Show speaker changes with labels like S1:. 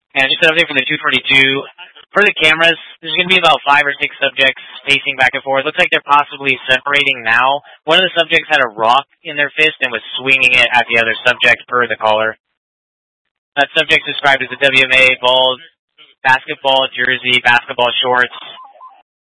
S1: And just an update from the 242. For the cameras, there's going to be about 5 or 6 subjects pacing back and forth. Looks like they're possibly separating now. One of the subjects had a rock in their fist and was swinging it at the other subject per the caller. That subject described as a WMA ball, basketball jersey, basketball shorts,